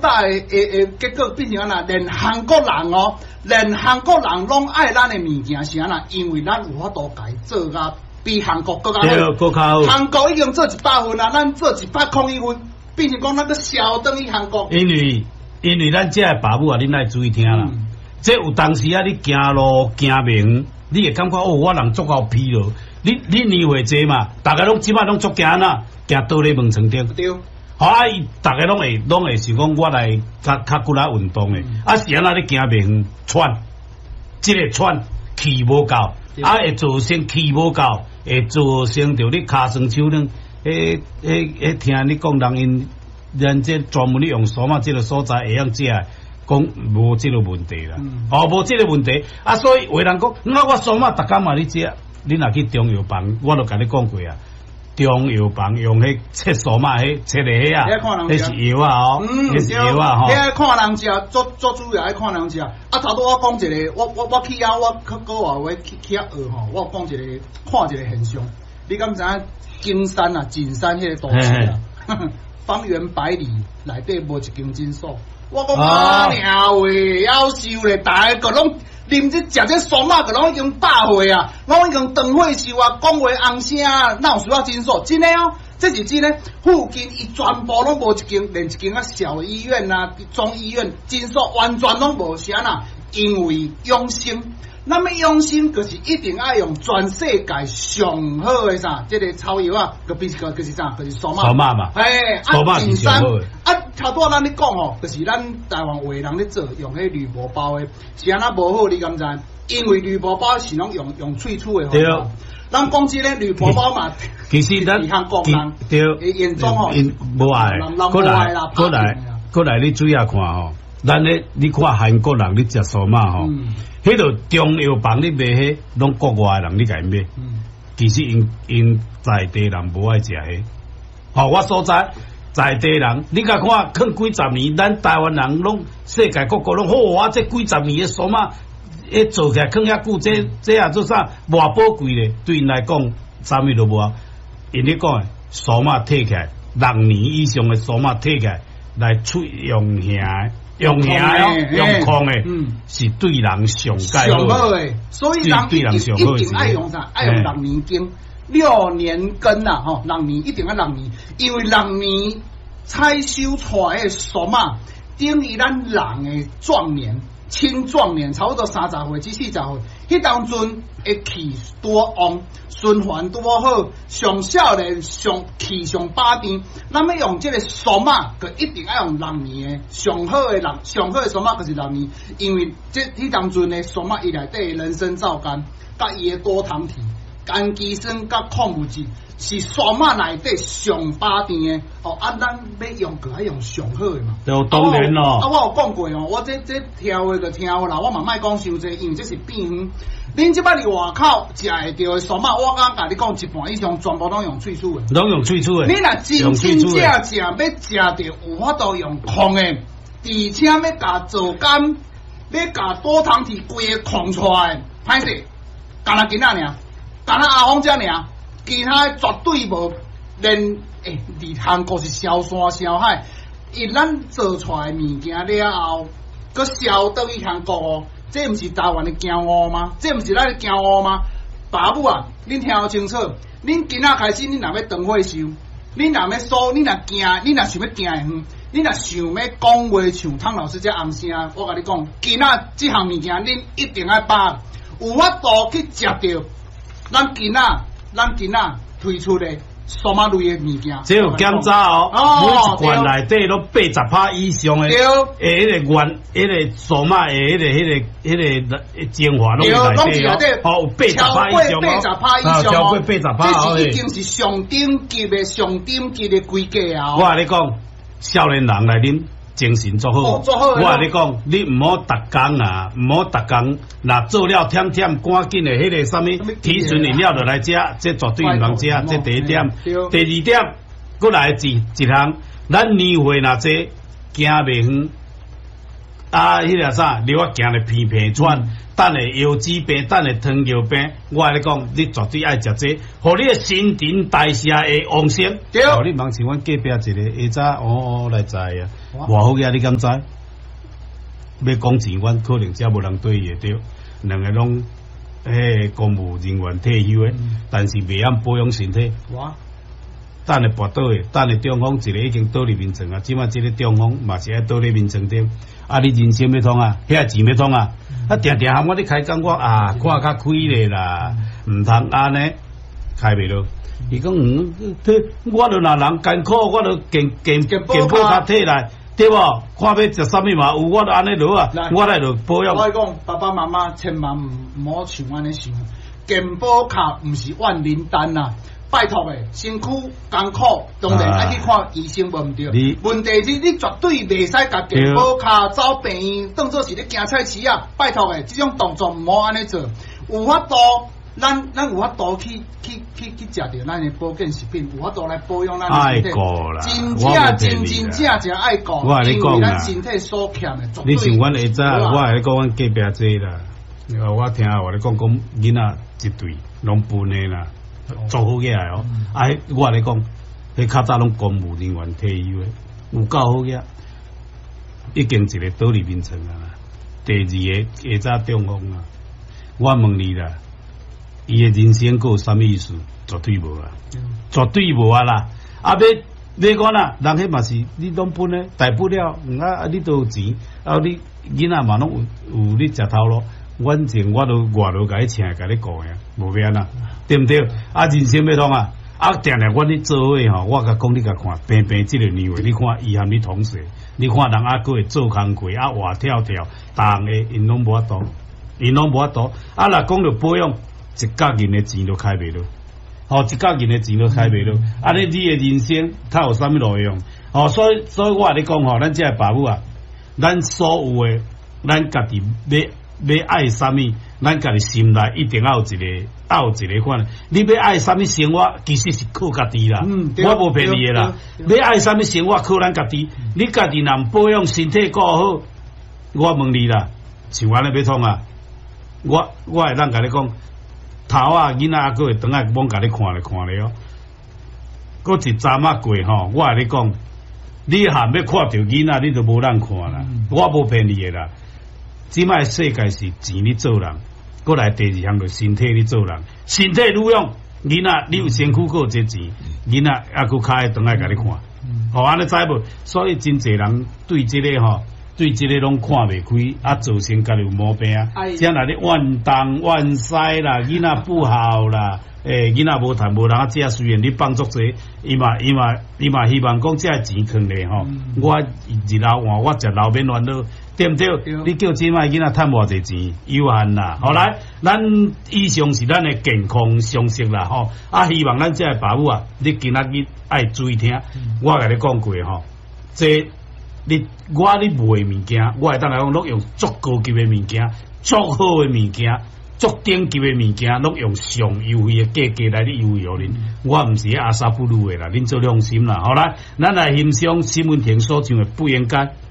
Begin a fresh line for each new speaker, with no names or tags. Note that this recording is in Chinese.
早的结果变成安那，连韩国人哦，连韩国人拢爱咱的物件是安那，因为咱有法度改做甲比韩国更加好。
对，更加好。
韩国已经做100分啊，咱做101分，变成讲咱个小等于韩国。因
为咱这爸母啊，恁爱注意听啦。这有当时啊，你行路行明，你会感觉哦，我人足够疲劳。你年岁济嘛，大家拢即摆拢足惊呐，行倒咧门床顶。
对。
好啊，大家拢会是讲我来较骨力运动诶。啊是安那你行明喘，即个喘气无够，啊会造成气无够，会造成着你骹酸手软。听你讲人这专门咧用数码即个所在会用食。讲无即个问题啦，无即个问题啊，所以有人讲，我数码逐工嘛咧食，你若去中药房，我都甲你讲过啊，中药房用迄切数码迄切的迄啊，迄是药啊吼，迄是药啊吼。
迄看人食，做主要爱看人食。啊，头拄我讲一个，我去遐，我去国外话去遐学吼，我讲一个看一个现象，你敢知影金山啊、金山迄个都市啊，方圆100里内底无一间诊所。我讲妈娘喂，夭寿咧！大家个拢啉这食这酸马个拢已经饱岁啊，拢已经长岁寿啊，讲话红声啊，哪有需要诊所？真诶哦，这是真诶。附近伊全部拢无一间，连一间啊小医院啊、中医院、诊所完全拢无啥啦，因为养生。那么养生就是一定要用全世界上好诶啥，这个草药啊，就是啥，就是酸马。
酸马嘛，酸马是上好诶。
啊，头拄咱咧讲吼，就是咱台湾有人咧做用迄铝箔包诶，是安那无好，你敢知？因为铝箔包是拢用喙喙诶。
对啊。
咱讲真咧，铝箔包嘛，
其实咱
韩国人
对
严重吼，
无爱。过来，你注意下看吼，咱咧你看韩国人咧食酸马吼。迄个中药房你卖迄，拢国外的人你甲伊买，其实因在地人无爱食迄。吼，我所在地人，你甲看，囥几十年，咱台湾人拢世界各国拢好啊！这几十年的数码，做起来囥遐久，这啊做啥？偌宝贵咧，对因来讲，啥物都无啊。因咧讲诶，数码摕起来，6年以上的数码摕起来，来用遐。用空诶，是对人上好
诶，所以人一定爱用啥？爱用6年经，6年根呐，吼，6年一定要6年，因为6年采收出来诶数码，等于咱人诶壮年、青壮年，差不多30岁至40岁，迄当阵诶气多旺，循环多好，上少年上气上巴甜。那么用这个数码，佮一定要用6年诶，上好诶数码就是6年，因为迄当阵诶数码伊内底人参皂苷，甲伊诶多糖体、氨基酸甲矿物质是数码内底上巴甜诶。哦，啊，咱要用佮爱用上好诶嘛。
对，当然咯。
啊，我有讲过哦，我这听话就听话啦，我嘛莫讲伤济，因为这是变远。恁即摆伫外口食会到诶数码，我刚甲你讲一半以上全部拢用喙齿诶，
拢用喙齿诶。
你若真正要食到有法度用控诶，而且要甲做干，要甲多糖体规个控出来，歹势，干那囡仔尔，干那阿芳遮尔，其他绝对无。连伫韩国是烧山烧海，伊咱做出来物件了后，佮烧倒去韩国哦。这毋是台湾的骄傲吗？这毋是咱的骄傲吗？爸母啊，恁听好清楚，恁今仔开始，恁若要长岁寿，恁若要说，恁若惊，恁若想要行会远，恁若想要讲话像汤老师这红声，我甲你讲，今仔这项物件，恁一定要把有法度去食到，咱今仔推出的。数码类的物件，
这有检查哦，每一罐内底都80%以上的，迄个数码的迄个精华拢在内底哦，有80%以上哦，超过80%，
这是已经是上顶级的规格啊！
我甲你讲，少年人来啉。精神做好，我甲你讲，你唔好逐工啊，唔好逐工，若做了忝赶紧的迄个啥物提纯饮料就来食，这绝对唔通食，这第一点。第二点，过来一项，咱年岁若济，行袂远， 迄个啥，你我行咧偏偏喘，等下腰子病，等下糖尿病，我跟你讲，你绝对爱食这，互你的新陈代谢会旺盛。
对。
哦，你望像阮隔壁一个，下早来知啊，偌好个你敢知？要讲钱，阮可能遮无人对伊会着，两个拢公务人员退休的，但是袂晓保养身体。
哇！
等下跋倒的，等下中风一个已经倒入眠床啊！即摆即个中风嘛是爱倒入眠床顶。啊，你人生要通啊，遐钱要通啊！定定喊我咧开讲，我看较开咧啦，毋通安尼开袂落。伊讲我著若人艰苦，我著健保卡摕来。对无？看要食啥物嘛，有我就安尼落啊，我来就保养。
我讲爸爸妈妈千万毋好像安尼想，健保卡毋是万灵丹呐，拜托诶，身躯艰苦，当然爱去看医生无毋对。问题是你绝对袂使甲健保卡找病院当做是咧行菜市啊！拜托诶，即种动作毋好安尼做，有法度。咱有法度去食着咱的保健食品，有法度来保养咱的身体。真正爱顾，因为咱身体所欠的。
你像阮下早，我来讲阮隔壁这啦，我听话咧讲囡仔一对拢分的啦，做好起来哦。我来讲，迄较早拢公务人员退休的，有够好个，已经一个倒入眠床啊。第二个下早中风啊，我问你啦。伊的人生有啥物意思？绝对无啊，绝对无啊啦！要讲啦，人迄嘛是你拢分咧，大不了你都有钱，你囡仔嘛拢有你食头路。阮前我都外头甲你请，甲你顾呀，无变啦，对毋对？人生要通啊！定定阮咧做伙吼，我甲讲你甲看，平即个年岁，你看伊含你同事，你看人还会做工课活跳跳，逐个因拢无法度，若讲着保养。一角银的钱都开袂落，一角银的钱都开袂落。安尼你的人生较有啥物路用？所以我咧讲咱这爸母啊，咱所有的，咱家己要爱啥物，咱家己心内一定要有一个款。你要爱啥物生活，其实是靠家己啦。我无骗你的啦。要爱啥物生活，靠咱家己。你家己若保养身体顾好，我问你啦，像安尼要创啊？我会当甲你讲。头啊，囡仔还会等下往甲你看咧哦。搁一站啊过吼，我甲你讲，你还要看到囡仔，你就无人看啦。我无骗你的啦。即摆世界是钱你做人，过来第二项就身体你做人。身体愈用，囡仔你有身躯够这钱，囡仔还佫较爱等下甲你看。安尼知无？所以真侪人对这个吼。对这个拢看袂开，造成家己有毛病啊！像那咧怨东怨西啦，囡仔不好啦，囡仔无谈无人遮，虽然你帮助者，伊嘛希望讲遮钱坑咧吼。我日后换我食老免烦恼，对毋对？你叫即摆囡仔趁偌济钱，有限啦。好来，咱以上是咱的健康常识啦吼。希望咱遮爸母啊，你今仔日爱注意听，我甲你讲过吼，这。我咧卖物件，我会当来讲，拢用足高级的物件，足好的物件，足顶级的物件，拢用上优惠的价格来咧优惠恁。我毋是阿萨布鲁的啦，恁做良心啦。好啦，咱来欣赏新闻亭所唱的不应该。